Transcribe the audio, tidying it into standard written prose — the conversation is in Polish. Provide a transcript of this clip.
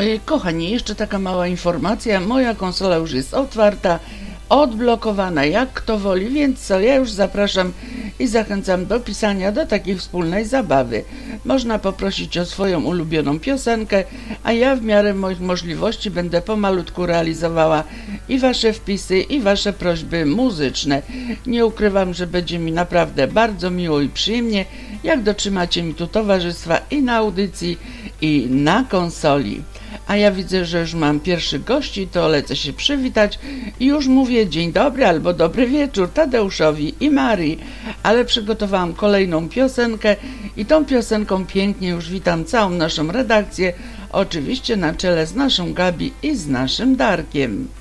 Kochani, jeszcze taka mała informacja. Moja konsola już jest otwarta, odblokowana, jak kto woli, więc co, ja już zapraszam i zachęcam do pisania, do takiej wspólnej zabawy. Można poprosić o swoją ulubioną piosenkę, a ja w miarę moich możliwości będę pomalutku realizowała i wasze wpisy, i wasze prośby muzyczne. Nie ukrywam, że będzie mi naprawdę bardzo miło i przyjemnie, jak dotrzymacie mi tu towarzystwa i na audycji, i na konsoli. A ja widzę, że już mam pierwszych gości, to lecę się przywitać i już mówię dzień dobry albo dobry wieczór Tadeuszowi i Marii, ale przygotowałam kolejną piosenkę i tą piosenką pięknie już witam całą naszą redakcję, oczywiście na czele z naszą Gabi i z naszym Darkiem.